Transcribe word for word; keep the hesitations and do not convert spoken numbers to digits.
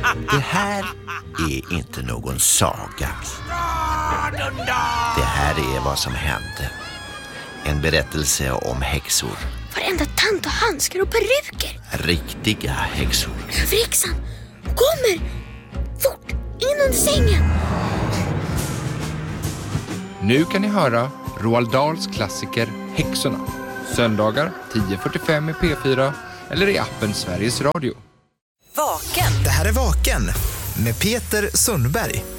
Det här är inte någon saga. Det här är vad som hände. En berättelse om häxor. Varenda tant och handskar och peruker. Riktiga häxor. Överhäxan kommer! Fort, in under sängen! Nu kan ni höra Roald Dahls klassiker Häxorna. Söndagar tio fyrtiofem i P fyra eller i appen Sveriges Radio. Vaken. Det här är Vaken med Peter Sundberg.